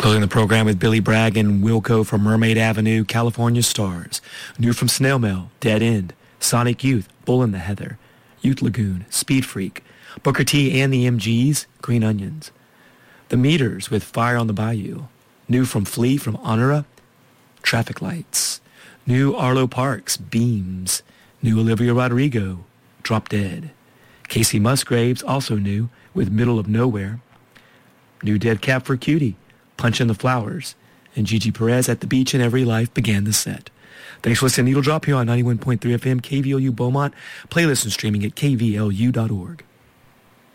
Closing the program with Billy Bragg and Wilco from Mermaid Avenue, California Stars. New from Snail Mail, Dead End, Sonic Youth, Bull in the Heather, Youth Lagoon, Speed Freak, Booker T and the MGs, Green Onions. The Meters with Fire on the Bayou. New from Flea from Honora, Traffic Lights. New Arlo Parks, Beams. New Olivia Rodrigo, Drop Dead. Casey Musgraves, also new, with Middle of Nowhere. New Dead Cat for Cutie, Punch in the Flowers. And Gigi Perez at the Beach in Every Life began the set. Thanks for listening to Needle Drop here on 91.3 FM, KVLU Beaumont. Playlist and streaming at kvlu.org.